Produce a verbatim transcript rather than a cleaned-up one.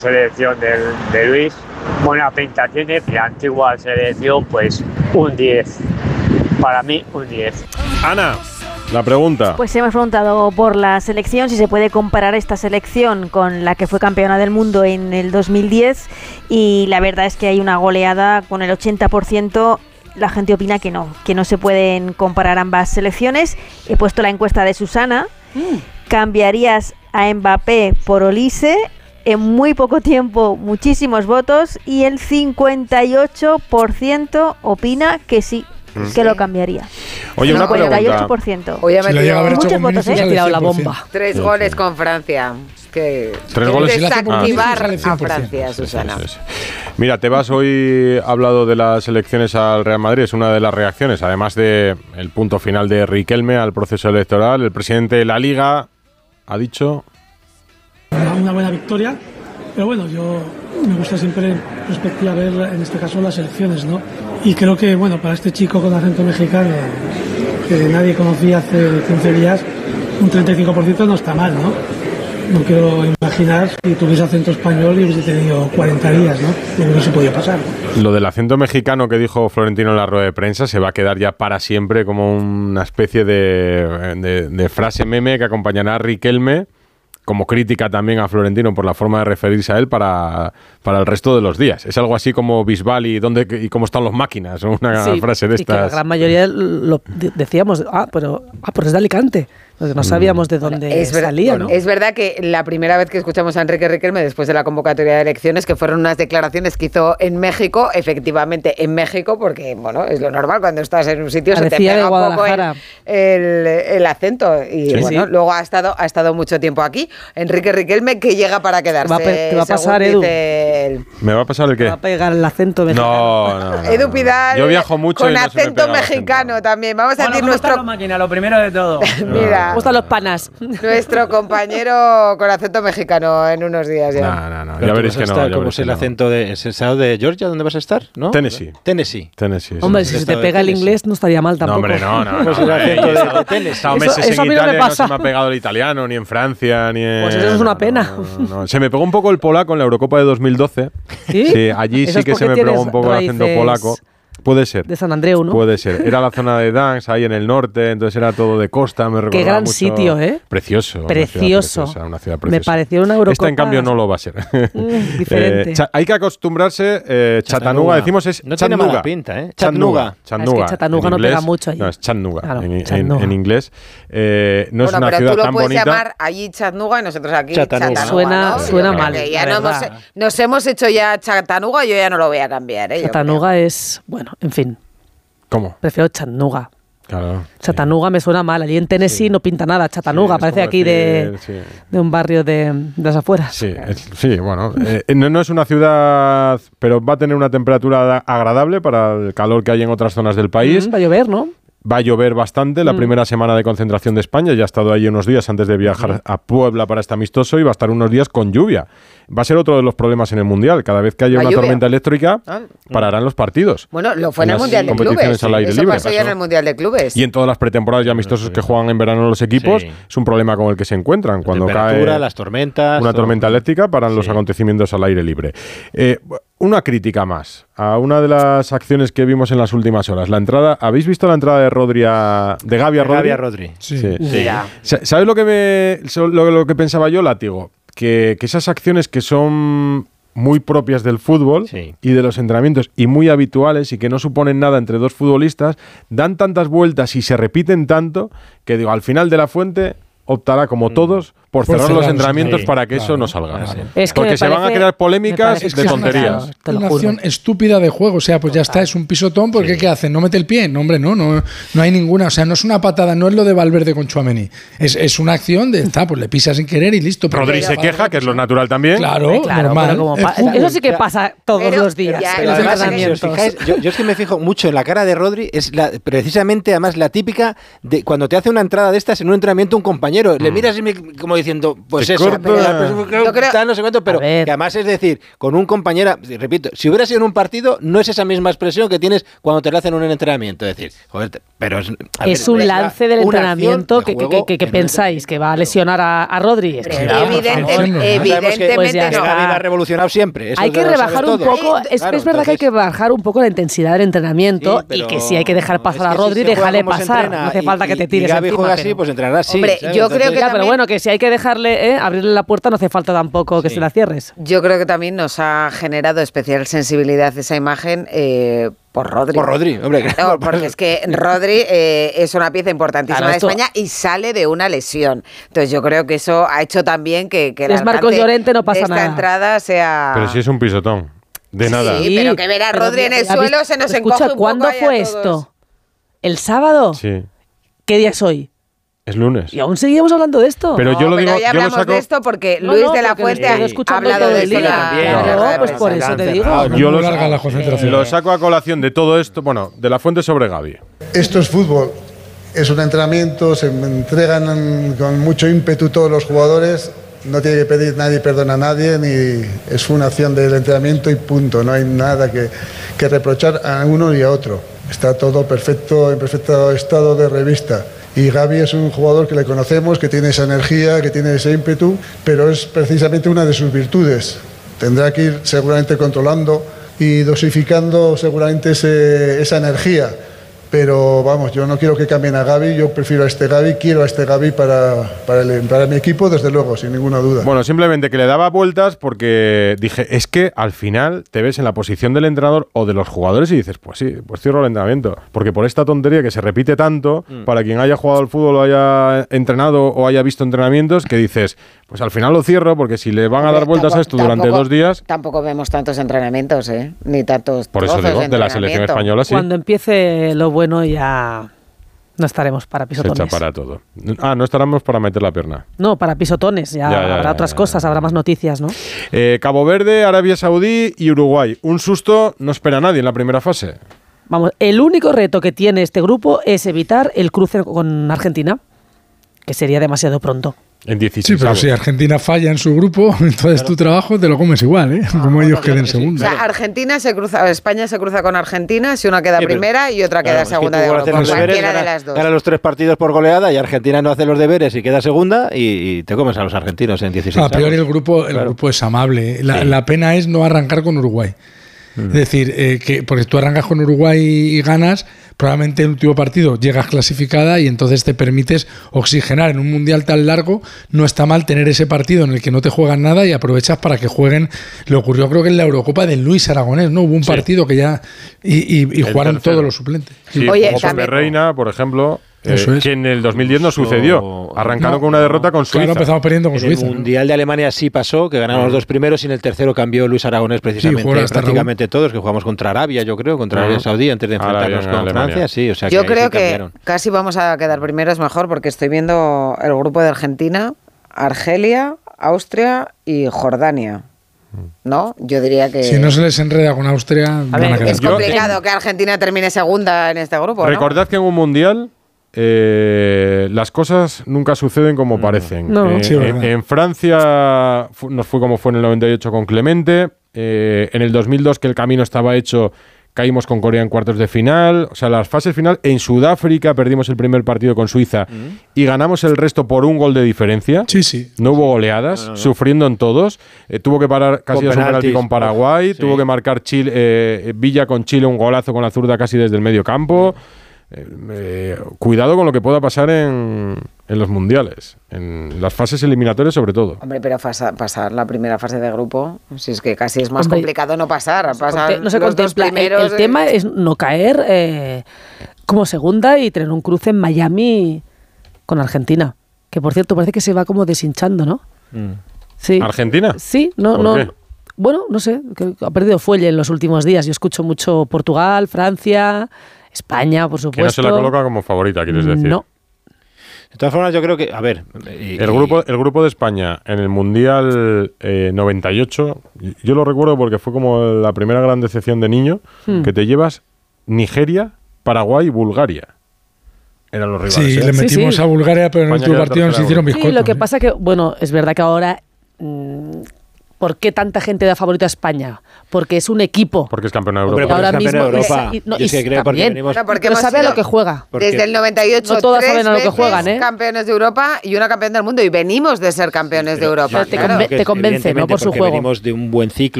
Selección de, de Luis, buena pinta tiene, la antigua selección pues un diez. Para mí un diez. Ana, la pregunta. Pues hemos preguntado por la selección, si se puede comparar esta selección con la que fue campeona del mundo en el dos mil diez, y la verdad es que hay una goleada con el ochenta por ciento. La gente opina que no, que no se pueden comparar ambas selecciones. He puesto la encuesta de Susana. Mm. ¿Cambiarías a Mbappé por Olise? En muy poco tiempo, muchísimos votos, y el cincuenta y ocho por ciento opina que sí, mm. que lo cambiaría. Oye, una pregunta. cincuenta y ocho por ciento. Hoy ha metido muchos votos, ¿eh? Ha tirado la bomba. Tres sí, goles sí. con Francia. Que Tres goles desactivar ah. a Francia, Susana. Sí, sí, sí. Mira, Tebas hoy ha hablado de las elecciones al Real Madrid, es una de las reacciones, además de el punto final de Riquelme al proceso electoral. El presidente de la Liga ha dicho... Una buena victoria, pero bueno, yo me gusta siempre en perspectiva ver, en este caso, las elecciones, ¿no? Y creo que, bueno, para este chico con acento mexicano, que nadie conocía hace quince días, un treinta y cinco por ciento no está mal, ¿no? No quiero imaginar si tuviese acento español y hubiese tenido cuarenta días, ¿no? Lo que no se podía pasar, ¿no? Lo del acento mexicano que dijo Florentino en la rueda de prensa se va a quedar ya para siempre como una especie de, de, de frase meme que acompañará a Riquelme, como crítica también a Florentino por la forma de referirse a él para, para el resto de los días. Es algo así como Bisbal y dónde y cómo están los máquinas, una sí, frase de estas. Y que la gran mayoría lo decíamos, ah, pero ah, pues es de Alicante. No sabíamos de dónde es ver, salía, ¿no? Es verdad que la primera vez que escuchamos a Enrique Riquelme después de la convocatoria de elecciones, que fueron unas declaraciones que hizo en México, efectivamente en México, porque bueno, es lo normal cuando estás en un sitio, Parecía se te pega un poco el, el, el acento. Y sí, bueno, sí. luego ha estado, ha estado mucho tiempo aquí. Enrique Riquelme, que llega para quedarse. ¿Te va a pasar, Edu? El... ¿Me va a pasar el qué? ¿Me va a pegar el acento mexicano? No, no, no. Edu Pidal. Yo viajo mucho con y no acento mexicano también. Vamos a bueno, decir ¿cómo nuestro. está la máquina? Lo primero de todo. Mira. ¿Cómo están los panas? Nuestro compañero con acento mexicano en unos días ya. No, no, no. Pero ya veréis que no. Estar, ¿cómo es el no. acento de, es el estado de Georgia? ¿Dónde vas a estar? ¿No? Tennessee. Tennessee. Tennessee. Hombre, si se te pega el inglés no estaría mal tampoco. No, hombre, no, no. Pues no, el acento de, de Tennessee. He estado meses eso, eso en a mí no Italia, me pasa. no se me ha pegado el italiano, ni en Francia, ni en... Pues eso es una pena. No, no, no. Se me pegó un poco el polaco en la Eurocopa de dos mil doce. ¿Sí? Sí, allí eso sí que se me pegó un poco el acento polaco. Puede ser. De San Andreu, ¿no? Puede ser. Era la zona de Dansk, ahí en el norte, entonces era todo de costa, me recordaba Qué gran mucho. sitio, ¿eh? Precioso. Precioso. Una ciudad preciosa, una ciudad preciosa. Me pareció una Eurocopa. Esta, en cambio, no lo va a ser. Mm, diferente. eh, cha- hay que acostumbrarse. Eh, Chattanooga, decimos es no Chattanooga. tiene mala pinta, ¿eh? Chattanooga. Chattanooga. Es que Chattanooga no pega mucho allí. No, es Chattanooga, Claro, en, Chattanooga. En, en inglés. Eh, no bueno, es una pero ciudad tú lo tan puedes bonita. llamar allí Chattanooga y nosotros aquí Chattanooga. Chattanooga. Suena, ¿no? suena Yo mal. creo que ya no hemos, nos hemos hecho ya Chattanooga, yo ya no lo voy a cambiar. ¿eh? Chattanooga es, bueno, en fin. ¿Cómo? Prefiero Chattanooga. Claro. Chattanooga sí. Me suena mal. Allí en Tennessee sí. no pinta nada. Chattanooga, sí, parece aquí decir, de, sí. de un barrio de, de las afueras. Sí, es, sí bueno. Eh, no, no es una ciudad, pero va a tener una temperatura agradable para el calor que hay en otras zonas del país. Mm, va a llover, ¿no? Va a llover bastante, la mm. primera semana de concentración de España, ya ha estado ahí unos días antes de viajar mm. a Puebla para este amistoso y va a estar unos días con lluvia. Va a ser otro de los problemas en el Mundial. Cada vez que haya una lluvia? tormenta eléctrica, ah. pararán los partidos. Bueno, lo fue en, en el Mundial de Clubes. Al aire Eso libre. pasó ya en el Mundial de Clubes. Y en todas las pretemporadas y amistosos sí. que juegan en verano los equipos, sí. es un problema con el que se encuentran. Cuando cae las tormentas, una tormenta todo. eléctrica, paran sí. los acontecimientos al aire libre. Eh, una crítica más a una de las acciones que vimos en las últimas horas. La entrada, ¿habéis visto la entrada de Rodri a, de Gavi a Rodri? Gavi a Rodri. Sí. sí. sí. ¿Sabes lo que me lo, lo que pensaba yo, Látigo? Que, que esas acciones que son muy propias del fútbol sí. y de los entrenamientos y muy habituales y que no suponen nada entre dos futbolistas, dan tantas vueltas y se repiten tanto que digo, al final de la fuente optará como todos por, por cerrar, cerrar los entrenamientos sí, para que claro, eso no salga. Claro. Es que Porque se parece, van a crear polémicas de que tonterías. Es una, una acción estúpida de juego. O sea, pues ya está, es un pisotón. ¿Por qué? Sí. ¿Qué hacen? ¿No mete el pie? No, hombre, no, no. No hay ninguna. O sea, no es una patada, no es lo de Valverde con Tchouaméni. Es, es una acción de, está, pues le pisas sin querer y listo. Rodri se queja, que es lo natural también. Claro, eh, claro normal. Como pa- eso sí que pasa todos pero, los días. Ya, pero además, si os fijáis, yo, yo es que me fijo mucho en la cara de Rodri. Es la, precisamente, además, la típica de cuando te hace una entrada de estas en un entrenamiento un compañero compañero. Le miras y me, como diciendo, pues eso, pero, yo creo, tal, no sé cuánto, pero que además es decir, con un compañero, repito, si hubiera sido en un partido, no es esa misma expresión que tienes cuando te lo hacen en un entrenamiento. Es decir, joder, pero es... Es ver, un lance del entrenamiento que, que, que, que pensáis que va a lesionar a, a Rodri. Es que, claro, evidente, no, no, evidentemente pues ya no. Gavi ha revolucionado siempre. Eso hay que rebajar un todo. poco, es, claro, es verdad entonces, que hay que bajar un poco la intensidad del entrenamiento sí, y que si hay que dejar pasar a Rodri, si déjale pasar. No hace falta y, que te tires y Gavi encima. Juega así, pues entrará así. Hombre, ¿sabes? yo entonces, creo que ya, también, pero bueno, que si hay que dejarle, eh, abrirle la puerta, no hace falta tampoco que sí. se la cierres. Yo creo que también nos ha generado especial sensibilidad esa imagen eh, por Rodri. Por Rodri, hombre. No, porque es que Rodri eh, es una pieza importantísima claro, esto... de España y sale de una lesión. Entonces yo creo que eso ha hecho también que, que si es Marcos Llorente no pasa de esta nada. entrada sea... Pero si es un pisotón. De sí, nada. Sí, pero que ver a Rodri en el suelo visto, se nos encoge un poco. ¿Cuándo fue esto? ¿El sábado? Sí. ¿Qué día es hoy? Es lunes. Y aún seguimos hablando de esto. Pero yo no, lo digo, pero hoy hablamos yo lo saco... de esto porque no, Luis no, de la Fuente ha hablado de esto también. No, pues por eso te digo. Ah, yo lo, larga la concentración. Lo saco a colación de todo esto, bueno, de la Fuente sobre Gavi. Esto es fútbol. Es un entrenamiento, se entregan con mucho ímpetu todos los jugadores. No tiene que pedir nadie perdón a nadie, ni es una acción del entrenamiento y punto. No hay nada que, que reprochar a uno y a otro. Está todo perfecto, en perfecto estado de revista. Y Gavi es un jugador que le conocemos, que tiene esa energía, que tiene ese ímpetu, pero es precisamente una de sus virtudes. Tendrá que ir seguramente controlando y dosificando seguramente ese, esa energía. Pero vamos, yo no quiero que cambien a Gavi, yo prefiero a este Gavi, quiero a este Gavi para, para, el, para mi equipo, desde luego, sin ninguna duda. Bueno, simplemente que le daba vueltas porque dije, es que al final te ves en la posición del entrenador o de los jugadores y dices, pues sí, pues cierro el entrenamiento. Porque por esta tontería que se repite tanto, mm. para quien haya jugado al fútbol o haya entrenado o haya visto entrenamientos, que dices, pues al final lo cierro porque si le van a dar vueltas tampoco, a esto durante tampoco, dos días... Tampoco vemos tantos entrenamientos, ¿eh? Ni tantos Por eso digo, de, de la selección española sí. Cuando empiece lo bueno ya no estaremos para pisotones. Se echa para todo. Ah, no estaremos para meter la pierna. No, para pisotones. Ya, ya, ya habrá ya, otras ya, cosas, ya, ya. habrá más noticias, ¿no? Eh, Cabo Verde, Arabia Saudí y Uruguay. Un susto no espera a nadie en la primera fase. Vamos, el único reto que tiene este grupo es evitar el cruce con Argentina, que sería demasiado pronto. En dieciséis. Sí, pero si Argentina falla en su grupo, entonces claro. tu trabajo te lo comes igual, ¿eh? Como ah, ellos bueno, queden segundo. O sea, Argentina se cruza, España se cruza con Argentina, si una queda sí, primera pero, y otra queda claro, segunda es que de grupo. Cualquiera de las dos. Gana los tres partidos por goleada y Argentina no hace los deberes y queda segunda y, y te comes a los argentinos en dieciséis. A priori el grupo, el claro. grupo es amable. La, sí. la pena es no arrancar con Uruguay. Mm. Es decir, eh, que porque tú arrancas con Uruguay y ganas, probablemente en el último partido llegas clasificada y entonces te permites oxigenar. En un mundial tan largo no está mal tener ese partido en el que no te juegan nada y aprovechas para que jueguen. Le ocurrió creo que en la Eurocopa de Luis Aragonés, ¿no? Hubo un sí. partido que ya... Y, y, y jugaron tercero. todos los suplentes. Sí, Oye, Pepe Reina, por ejemplo... Eso eh, es. Que en el dos mil diez no sucedió. Arrancaron no, con una derrota con Suiza. Claro, empezamos perdiendo con en Suiza. En el Mundial de Alemania sí pasó, que ganaron los dos primeros y en el tercero cambió Luis Aragonés precisamente. Sí, prácticamente todos, que jugamos contra Arabia, yo creo, contra uh-huh. Arabia Saudí, antes de enfrentarnos con Alemania. Francia. Sí, o sea, yo que creo sí que cambiaron. Casi vamos a quedar primeros mejor porque estoy viendo el grupo de Argentina, Argelia, Austria y Jordania. ¿No? Yo diría que... Si no se les enreda con Austria... A ver, es complicado yo, que Argentina termine segunda en este grupo, Recordad ¿no? que en un mundial... Eh, las cosas nunca suceden como no. parecen. No. Eh, sí, en, en Francia fu, nos fue como fue en el noventa y ocho con Clemente. Eh, en el dos mil dos, que el camino estaba hecho, caímos con Corea en cuartos de final. O sea, las fases final. En Sudáfrica perdimos el primer partido con Suiza mm. y ganamos el resto por un gol de diferencia. Sí, sí. No hubo goleadas, no, no, no. sufriendo en todos. Eh, tuvo que parar casi a su penalti con Paraguay. Sí. Tuvo que marcar Chile, eh, Villa con Chile un golazo con la zurda casi desde el medio campo. Eh, eh, cuidado con lo que pueda pasar en, en los mundiales, en las fases eliminatorias sobre todo. Hombre, pero fasa, pasar la primera fase de grupo, si es que casi es más Hombre, complicado no pasar. No se, pasar conte, no se contempla. Primeros, el, el tema es no caer eh, como segunda y tener un cruce en Miami con Argentina, que por cierto parece que se va como deshinchando, ¿no? Mm. Sí. ¿Argentina? Sí, no, ¿Por no. qué? Bueno, no sé, que ha perdido fuelle en los últimos días. Yo escucho mucho Portugal, Francia, España, por supuesto. Que no se la coloca como favorita, quieres decir. No. De todas formas, yo creo que, a ver... Y, el, grupo, el grupo de España en el Mundial eh, noventa y ocho, yo lo recuerdo porque fue como la primera gran decepción de niño, hmm. que te llevas Nigeria, Paraguay y Bulgaria. eran los rivales. Sí, ¿eh? le metimos sí, sí. a Bulgaria, pero en el último partido nos hicieron bizcocho. Sí, lo que ¿eh? pasa que, bueno, es verdad que ahora... Mmm, ¿por qué tanta gente da favorito a España? Porque es un equipo. Porque es campeón de Europa. Hombre, porque ahora es campeón mismo de Europa. es, y, no, Yo es que creo porque también, venimos... Bueno, porque pero hemos sabe a sido lo que juega. Desde el noventa y ocho, no todas tres saben a lo que veces juegan, ¿eh? campeones de Europa y una campeona del mundo. Y venimos de ser campeones de Europa. Te, claro. conven- te convence, ¿no? Por su porque juego. Venimos de un buen ciclo.